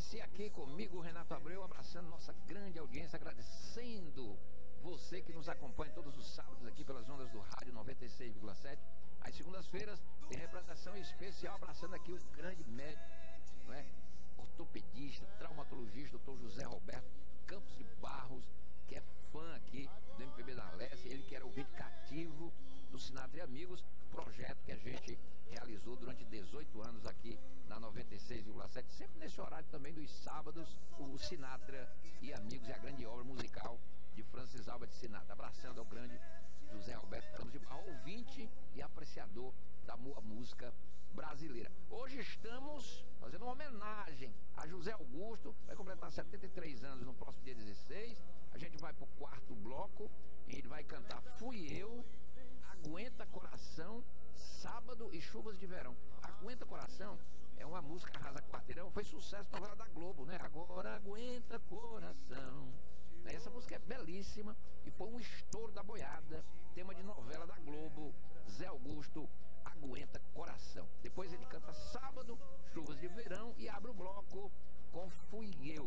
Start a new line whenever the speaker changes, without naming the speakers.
Lesse, aqui comigo, Renato Abreu, abraçando nossa grande audiência, agradecendo você que nos acompanha todos os sábados aqui pelas ondas do rádio 96,7. Às segundas-feiras tem representação especial, abraçando aqui o grande médico, não é? Ortopedista, traumatologista, Dr. José Roberto Campos de Barros, que é fã aqui do MPB da Lesse, ele que era ouvinte cativo do Sinatra e Amigos, projeto que a gente realizou durante 18 anos aqui na 96,7, sempre nesse horário também dos sábados, o Sinatra e Amigos e a grande obra musical de Francis Alba de Sinatra, abraçando ao grande José Roberto Campos de Barros, ouvinte e apreciador da música brasileira. Hoje estamos fazendo uma homenagem a José Augusto, vai completar 73 anos no próximo dia 16. A gente vai pro quarto bloco e ele vai cantar Fui Eu, Aguenta Coração, Sábado e Chuvas de Verão. Aguenta Coração é uma música Arrasa Quarteirão, foi sucesso na novela da Globo, né? Agora aguenta coração. Essa música é belíssima e foi um estouro da boiada, tema de novela da Globo. Zé Augusto, Aguenta Coração. Depois ele canta Sábado, Chuvas de Verão e abre o bloco com Fui Eu.